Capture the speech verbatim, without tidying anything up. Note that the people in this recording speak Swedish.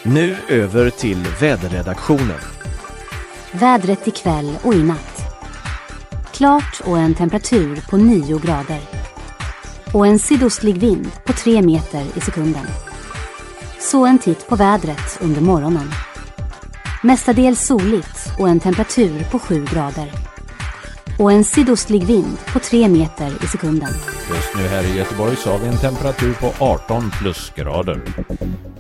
Nu över till väderredaktionen. Vädret ikväll och i natt. Klart och en temperatur på nio grader. Och en sydostlig vind på tre meter i sekunden. Så en titt på vädret under morgonen. Mestadels soligt och en temperatur på sju grader. Och en sydostlig vind på tre meter i sekunden. Just nu här i Göteborg så har vi en temperatur på arton plusgrader.